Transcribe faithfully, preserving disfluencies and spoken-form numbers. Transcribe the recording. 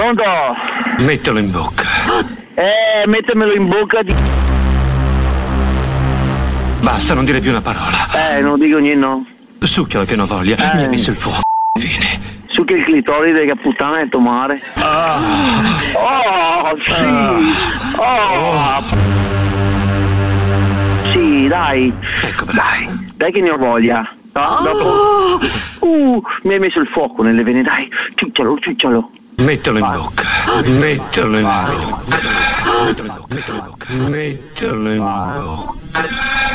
Pronto? Mettilo in bocca. Eh, mettemelo in bocca di... Basta, non dire più una parola. Eh, non dico niente, no. Succhialo che non voglia. Eh. Mi hai messo il fuoco. Vieni. Su che il clitoride che puttana è tomare. Ah. Oh, sì. Oh. Sì, dai. Ecco, bravo. Dai, dai che ne ho voglia. No, dopo... Uh, mi hai messo il fuoco nelle vene, dai. Ciuccialo, ciuccialo. Mettilo in bocca. Mettilo in bocca. Mettilo in bocca. Mettilo in bocca. Mettilo in bocca.